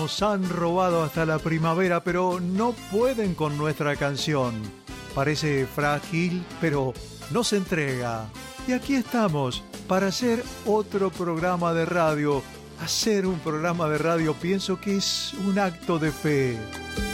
nos han robado hasta la primavera, pero no pueden con nuestra canción. Parece frágil, pero no se entrega. Y aquí estamos para hacer otro programa de radio. Hacer un programa de radio pienso que es un acto de fe.